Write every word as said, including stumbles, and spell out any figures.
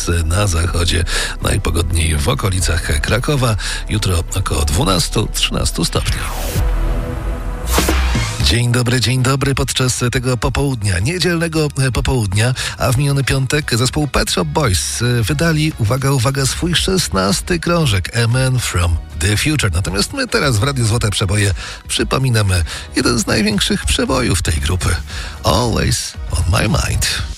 noc na zachodzie. Najpogodniej w okolicach Krakowa. Jutro około dwanaście trzynaście stopni. Dzień dobry, dzień dobry. Podczas tego popołudnia, niedzielnego popołudnia, a w miniony piątek zespół Pet Shop Boys wydali, uwaga, uwaga, swój szesnasty krążek A Man From The Future. Natomiast my teraz w Radiu Złote Przeboje przypominamy jeden z największych przebojów tej grupy. Always On My Mind.